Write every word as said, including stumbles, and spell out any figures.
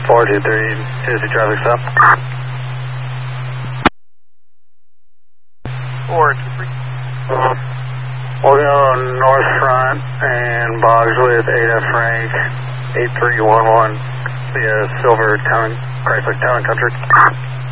four two three, Tuesday traffic stop. four two three. We'll go north front and bogs with eight F rank, eight three one one, via Silver Town, Chrysler Town and Country.